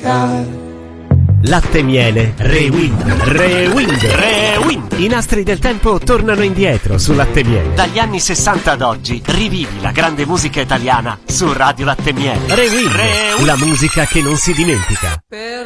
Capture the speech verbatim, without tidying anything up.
dimenticare. Latte e miele, Rewind, Rewind, Rewind. I nastri del tempo tornano indietro su Latte e miele. Dagli anni sessanta ad oggi, rivivi la grande musica italiana su Radio Latte e Miele. Rewind, Rewind. La musica che non si dimentica.